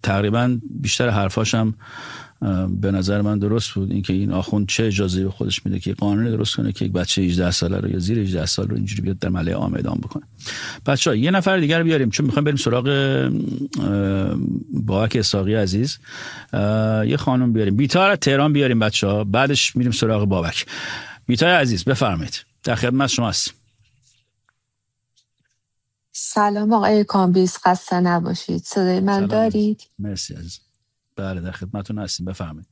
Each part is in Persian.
تقریبا بیشتر حرفاشم به نظر من درست بود. اینکه این آخوند چه اجازه‌ای به خودش میده که قانون درست کنه که یک بچه 18 ساله رو یا زیر 18 سال رو اینجوری بیاد در ملأ عام اعدام بکنه. بچه‌ها یه نفر دیگه رو بیاریم چون می‌خوایم بریم سراغ بابک اسحاقی عزیز. یه خانم بیاریم، بیتا تهران بیاریم بچه‌ها، بعدش میریم سراغ بابک. بیتا عزیز بفرمایید، در خدمت شما هستیم. سلام آقای کامبیز، خسته نباشید. صدای من دارید؟ مرسی عزیز. بله در خدمتتون هستیم، بفرمایید.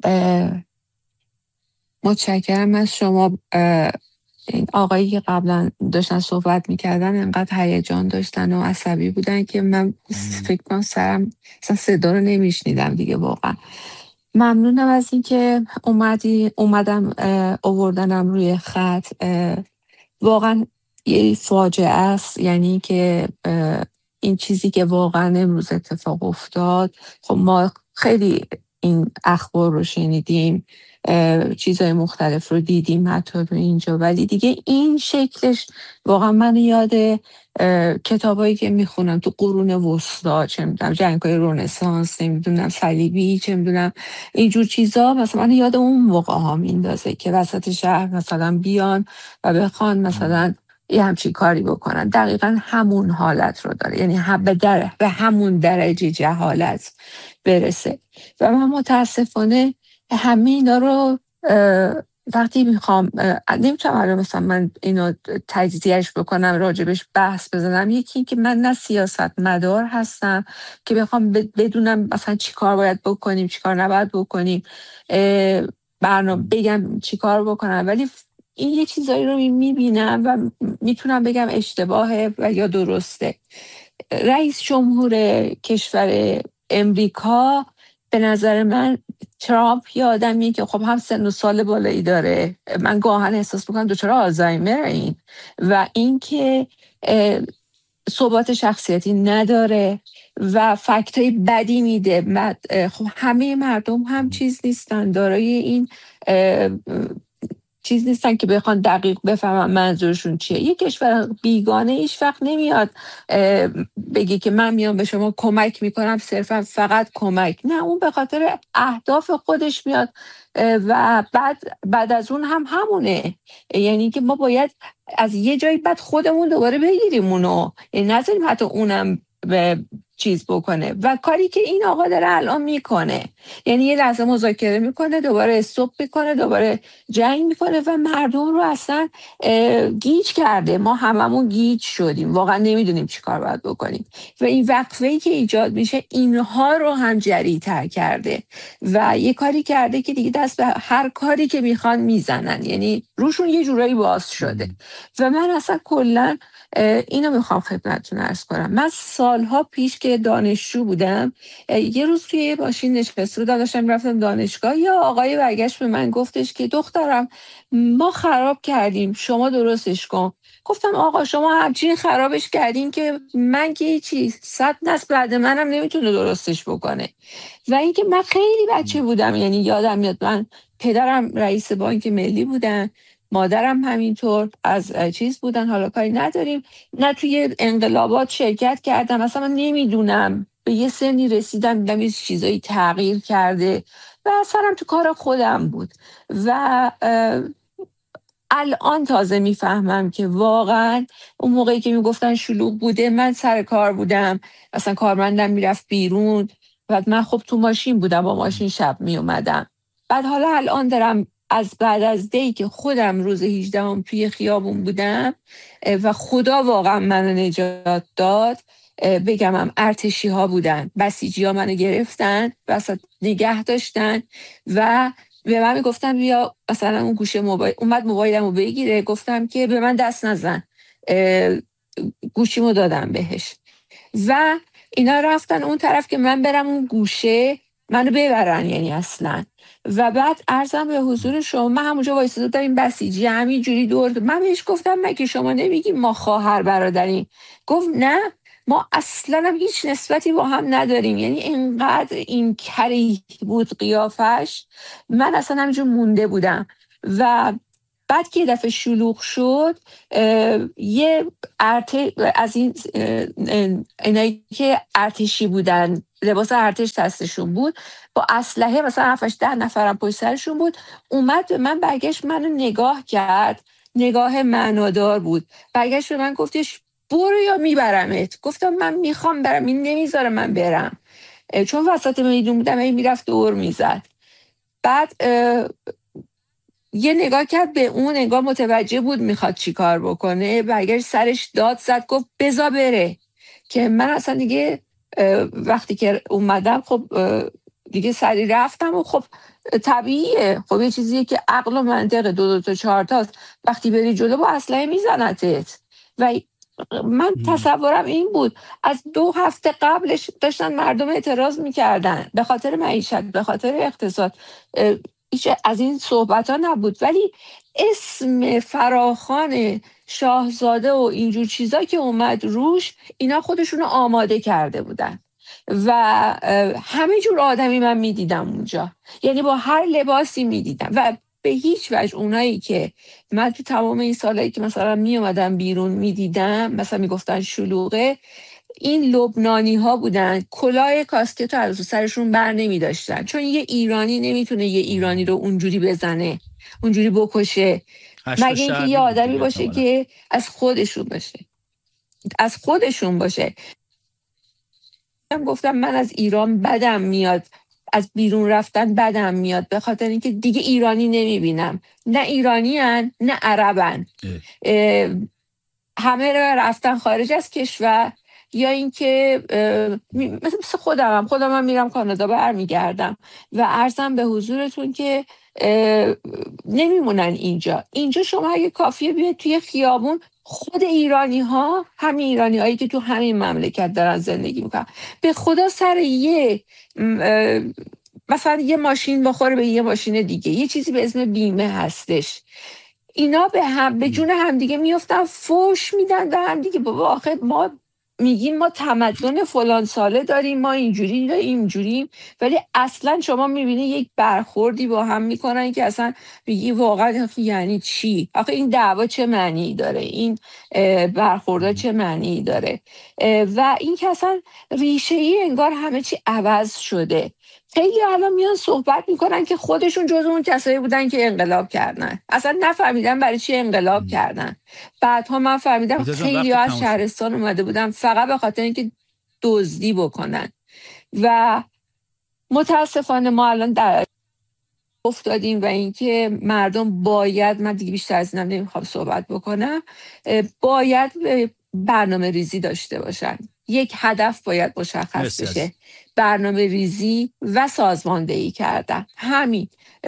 متشکرم از شما. این آقایی که قبلا داشتن صحبت میکردن انقدر هیجان داشتن و عصبی بودن که من فکر کنم سرم اصلا صدا رو نمیشنیدم دیگه. واقعا ممنونم از این که اومدم آوردنم روی خط. واقعا یه فاجعه است، یعنی که این چیزی که واقعا امروز اتفاق افتاد. خب ما خیلی این اخبار رو شنیدیم، چیزهای مختلف رو دیدیم حتی رو اینجا، ولی دیگه این شکلش واقعا من یاد کتابایی که میخونم تو قرون وسطا، چه میدونم جنگ‌های رنسانس، نمیدونم صلیبی، چه میدونم اینجور چیزا، مثلا من یاد اون موقع ها میندازه که وسط شهر مثلا بیان و بخوان مثلا یه همچین کاری بکنن. دقیقا همون حالت رو داره، یعنی به همون درجه جهالت برسه. و من متاسفانه همه اینا رو وقتی میخوام، نمیتونم الان مثلا من اینو تجزیهش بکنم، راجبش بحث بزنم. یکی که من نه سیاست مدار هستم که بخوام بدونم مثلا چی کار باید بکنیم چی کار نباید بکنیم، برنامه بگم چی کار بکنم، ولی این یه چیزایی رو میبینم و میتونم بگم اشتباهه و یا درسته. رئیس جمهور کشور امریکا به نظر من ترامپ یه آدمیه که خب هم سن و سال بالایی داره، من گاهن احساس میکنم دچار آلزایمر این، و اینکه ثبات شخصیتی نداره و فکتای بدی میده. خب همه مردم هم چیز نیستن، دارای این چیز نیستن که بخوان دقیق بفهمن منظورشون چیه. یک کشور بیگانه هیچ وقت نمیاد بگی که من میام به شما کمک میکنم صرفا فقط کمک، نه، اون به خاطر اهداف خودش میاد و بعد از اون هم همونه. یعنی که ما باید از یه جایی بعد خودمون دوباره بگیریم اونو، یعنی نذاریم حتی اونم چیز بکنه. و کاری که این آقا داره الان میکنه، یعنی یه لحظه مذاکره میکنه، دوباره استوب میکنه، دوباره جنگ میکنه و مردم رو اصلا گیج کرده. ما هممون گیج شدیم، واقعا نمیدونیم چی کار باید بکنیم و این وقفه‌ای که ایجاد میشه اینها رو هم جری‌تر کرده و یه کاری کرده که دیگه دست به هر کاری که میخوان میزنن، یعنی روشون یه جورایی باز شده. و من اصلا کلا اینو میخوام خدمتتون عرض کنم. من سالها پیش که دانشجو بودم یه روز توی یه ماشین نشسته بودم، داشتم رفتم دانشگاه، یا آقای برگشت به من گفتش که دخترم ما خراب کردیم شما درستش کن. گفتم آقا شما همچین خرابش کردین که من که هیچی، 100 نسل بعد منم نمیتونه درستش بکنه. و اینکه من خیلی بچه بودم، یعنی یادم میاد من پدرم رئیس بانک ملی بودن، مادرم همینطور از چیز بودن، حالا کاری نداریم، نه توی انقلابات شرکت کردم، اصلا من نمیدونم. به یه سنی رسیدم دیدم یه چیزایی تغییر کرده و سرم تو کار خودم بود و الان تازه میفهمم که واقعا اون موقعی که میگفتن شلوغ بوده، من سر کار بودم، اصلا کارمندم میرفت بیرون و من خب تو ماشین بودم، با ماشین شب میومدم. بعد حالا الان دارم بعد از دی که خودم روز 18 توی خیابون بودم و خدا واقعا منو نجات داد، بگمم ارتشی ها بودن، بسیجی ها منو گرفتن وسط نگه داشتن و به من میگفتن بیا مثلا اون گوشه موبایل، اومد موبایلمو بگیره، گفتم که به من دست نزن، گوشیمو دادم بهش و اینا رفتن اون طرف که من برم اون گوشه منو ببرن، یعنی اصلا. و بعد عرضم به حضور شما من همونجا وایساده بودم، این بسیجی همینجوری دور، من بهش گفتم مگه شما نمیگیم ما خواهر برادریم؟ گفت نه، ما اصلا هم هیچ نسبتی با هم نداریم. یعنی اینقدر این کری بود قیافش، من اصلا همینجور مونده بودم. و بعد که یه دفعه شلوغ شد، یه از این اینایی که ارتشی بودن لباس ارتش دستشون بود، با اسلحه مثلا 7-10 نفرم پشت سرشون بود. اومد من برگشت منو نگاه کرد، نگاه معنادار بود، برگشت به من گفتش برو یا میبرمت. گفتم من میخوام برم، این نمیذاره من برم، چون وسط میدون بودم، این میرفت دور میزد. بعد یه نگاه کرد به اون، نگاه متوجه بود میخواد چی کار بکنه، برگشت سرش داد زد، گفت بزا بره. که من اصلا دیگه وقتی که اومدم خب دیگه سری رفتم و خب طبیعیه، خب یه چیزیه که عقل و منطق 2 تا 4 تاست، وقتی بری جلو با اسلحه میزنتت. و من تصورم این بود از 2 هفته قبلش داشتن مردم اعتراض میکردن به خاطر معیشت، به خاطر اقتصاد، هیچ از این صحبت ها نبود. ولی اسم فراخوان شاهزاده و اینجور چیزا که اومد روش، اینا خودشونو آماده کرده بودن و همه جور آدمی من میدیدم اونجا، یعنی با هر لباسی میدیدم. و به هیچ وجه اونایی که من تو تمام این سالایی که مثلا میومدم بیرون میدیدم، مثلا میگفتن شلوغه، این لبنانی ها بودن، کلاه کاسکتو از سرشون بر نمی داشتن، چون یه ایرانی نمیتونه یه ایرانی رو اونجوری بزنه، اونجوری بکشه، مگه اینکه یه آدمی باشه که از خودشون باشه. گفتم من از ایران بدم میاد، از بیرون رفتن بدم میاد، به خاطر اینکه دیگه ایرانی نمیبینم، نه ایرانی هن نه عربن، همه رفتن خارج از کشور، یا اینکه مثل خودم میرم کانادا برمیگردم. و عرضم به حضورتون که نمیمونن اینجا شما اگه کافیه بیاید توی خیابون، خود ایرانی ها، همین ایرانی هایی که تو همین مملکت دارن زندگی میکنن، به خدا سر مثلا یه ماشین بخوره به یه ماشین دیگه، یه چیزی به اسم بیمه هستش، اینا به جون همدیگه میفتن، فوش میدن به همدیگه. بابا آخه ما میگیم ما تمدن فلان ساله داریم، ما اینجوریم، ولی اصلا شما میبینی یک برخوردی با هم میکنن که اصلا میگی واقعا یعنی چی؟ آخه این دعوا چه معنی داره؟ این برخوردا چه معنی داره؟ و این که اصلا ریشه ای انگار همه چی عوض شده. خیلی الان میان صحبت میکنن که خودشون جز اون کسایی بودن که انقلاب کردن، اصلا نفهمیدن برای چی انقلاب کردن. بعدها من فهمیدم خیلی از شهرستان اومده بودن فقط به خاطر اینکه دزدی بکنن. و متاسفانه ما الان در افتادیم و اینکه مردم باید، من دیگه بیشتر از اینم نمیخوام صحبت بکنم، باید برنامه ریزی داشته باشن، یک هدف باید مشخص بشه، برنامه ریزی و سازماندهی کردن، همین.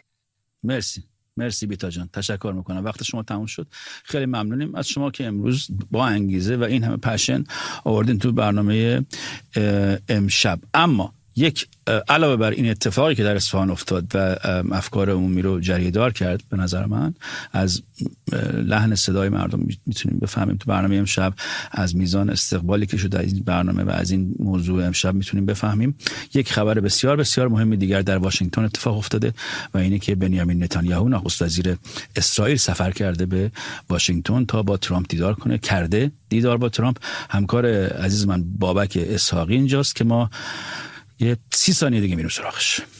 مرسی بیتا جان، تشکر میکنم، وقت شما تموم شد. خیلی ممنونیم از شما که امروز با انگیزه و این همه پشن آوردین تو برنامه امشب. اما یک علاوه بر این اتفاقی که در اصفهان افتاد و افکار عمومی رو جریدار کرد، به نظر من از لحن صدای مردم میتونیم بفهمیم تو برنامه امشب، از میزان استقبالی که شده از این برنامه و از این موضوع امشب میتونیم بفهمیم یک خبر بسیار بسیار مهم دیگر در واشنگتن اتفاق افتاده و اینه که بنیامین نتانیاهو نخست وزیر اسرائیل سفر کرده به واشنگتن تا با ترامپ دیدار با ترامپ. همکار عزیز من بابک اسحاقی اینجاست که ما یه 30 ثانیه دیگه میریم سراغش.